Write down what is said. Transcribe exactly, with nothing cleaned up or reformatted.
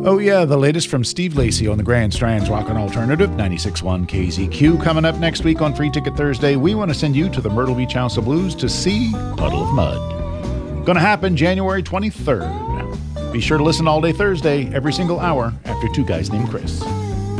Oh, yeah, the latest from Steve Lacy on the Grand Strands Rockin' Alternative, ninety-six point one K Z Q. Coming up next week on Free Ticket Thursday, we want to send you to the Myrtle Beach House of Blues to see Puddle of Mudd. Gonna happen January twenty-third. Be sure to listen all day Thursday, every single hour, after Two Guys Named Chris.